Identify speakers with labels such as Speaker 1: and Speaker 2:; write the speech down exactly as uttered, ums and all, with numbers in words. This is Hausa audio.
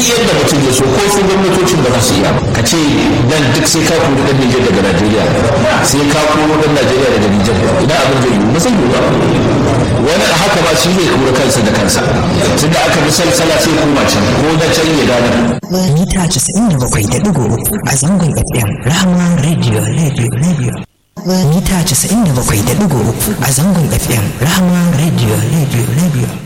Speaker 1: yadda mutum ya so ko su gwamnatocin ba za su iya ka ce nan duk sai ka kori dan Nijar daga Najeriya sai ka koro dan Najeriya daga Nijar ina abin zai yi ba zai yi ba wani haka ba shi zai kori kansa da kansa tunda aka bi salsala sai koma can ko na can ya gane
Speaker 2: mita casa'in da bakwai da ɗigo uku a zangon F M Rahama Radio Radio Radio mita casa'in da bakwai da ɗigo uku a zangon F M Rahama Radio Radio Radio